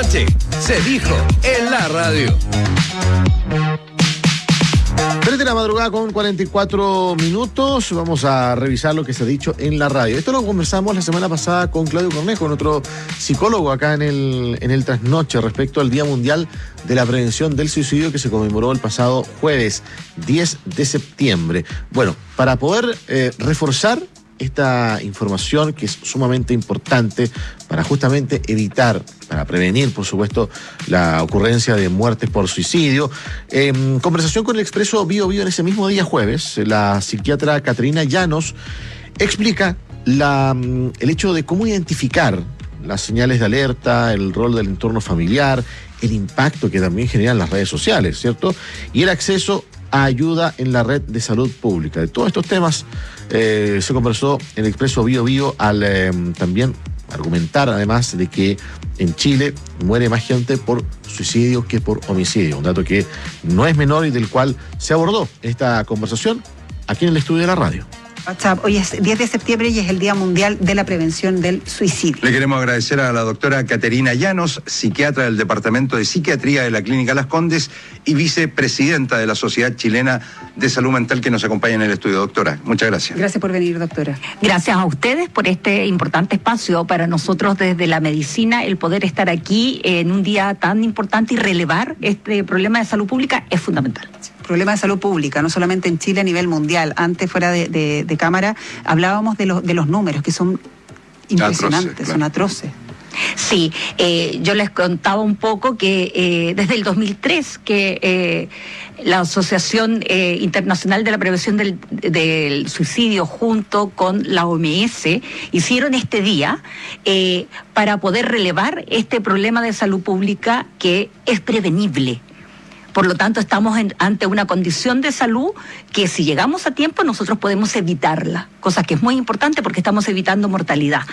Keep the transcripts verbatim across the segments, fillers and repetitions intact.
Se dijo en la radio. tres de la madrugada con cuarenta y cuatro minutos. Vamos a revisar lo que se ha dicho en la radio. Esto lo conversamos la semana pasada con Claudio Cornejo, nuestro psicólogo acá en el, en el Trasnoche, respecto al Día Mundial de la Prevención del Suicidio que se conmemoró el pasado jueves diez de septiembre. Bueno, para poder eh, reforzar esta información que es sumamente importante para justamente evitar, para prevenir, por supuesto, la ocurrencia de muertes por suicidio. En conversación con el Expreso Bio Bio en ese mismo día jueves, la psiquiatra Caterina Llanos explica la, el hecho de cómo identificar las señales de alerta, el rol del entorno familiar, el impacto que también generan las redes sociales, ¿cierto? Y el acceso a ayuda en la red de salud pública. De todos estos temas eh, se conversó en el Expreso Bio Bio al eh, también argumentar, además, de que en Chile muere más gente por suicidio que por homicidio. Un dato que no es menor y del cual se abordó esta conversación aquí en el estudio de la radio. WhatsApp. Hoy es diez de septiembre y es el Día Mundial de la Prevención del Suicidio. Le queremos agradecer a la doctora Caterina Llanos, psiquiatra del Departamento de Psiquiatría de la Clínica Las Condes y vicepresidenta de la Sociedad Chilena de Salud Mental, que nos acompaña en el estudio. Doctora, muchas gracias. Gracias por venir, doctora. Gracias a ustedes por este importante espacio. Para nosotros desde la medicina, el poder estar aquí en un día tan importante y relevar este problema de salud pública es fundamental. Problema de salud pública, no solamente en Chile, a nivel mundial. Antes, fuera de, de, de cámara, hablábamos de los, de los números, que son impresionantes, atroces, claro. Son atroces. Sí, eh, yo les contaba un poco que eh, desde el dos mil tres que eh, la Asociación eh, Internacional de la Prevención del, del Suicidio junto con la O M S hicieron este día eh, para poder relevar este problema de salud pública que es prevenible. Por lo tanto, estamos en, ante una condición de salud que si llegamos a tiempo nosotros podemos evitarla, cosa que es muy importante porque estamos evitando mortalidad.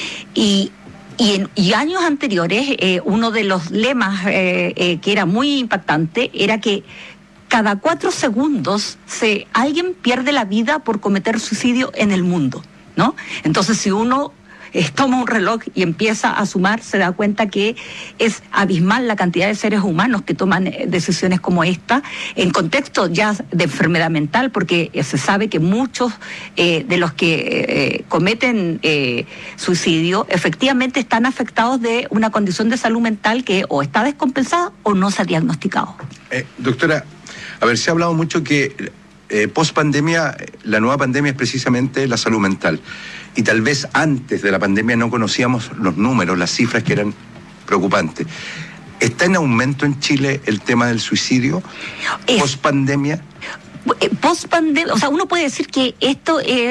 Y, y en y años anteriores, eh, uno de los lemas eh, eh, que era muy impactante era que cada cuatro segundos se, alguien pierde la vida por cometer suicidio en el mundo, ¿no? Entonces, si uno Eh, toma un reloj y empieza a sumar, se da cuenta que es abismal la cantidad de seres humanos que toman eh, decisiones como esta, en contexto ya de enfermedad mental, porque eh, se sabe que muchos eh, de los que eh, cometen eh, suicidio efectivamente están afectados de una condición de salud mental que o está descompensada o no se ha diagnosticado. Eh, doctora, a ver, se ha hablado mucho que eh, post pandemia, la nueva pandemia es precisamente la salud mental. Y tal vez antes de la pandemia no conocíamos los números, las cifras que eran preocupantes. ¿Está en aumento en Chile el tema del suicidio post pandemia? Post pandemia, o sea, uno puede decir que esto es